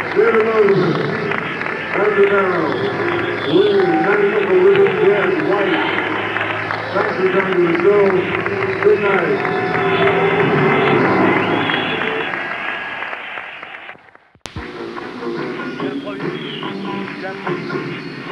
David Moses, Andrew Darrow, William, National William, Jed, White. Thanks for coming to the show. Good night.